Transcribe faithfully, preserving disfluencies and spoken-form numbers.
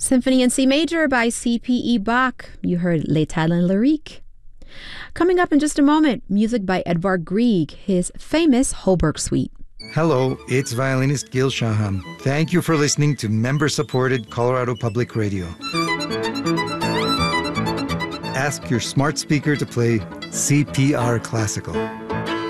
Symphony in C Major by C P E Bach. You heard Les Talents Lyriques. Coming up in just a moment, music by Edvard Grieg, his famous Holberg Suite. Hello, it's violinist Gil Shaham. Thank you for listening to member-supported Colorado Public Radio. Ask your smart speaker to play C P R Classical.